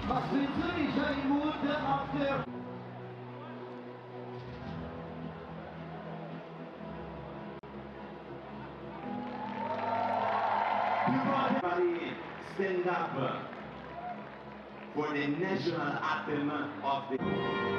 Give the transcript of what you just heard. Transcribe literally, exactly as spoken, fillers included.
Was bitte ich ein Mut auf der Everybody stand up for the national anthem of the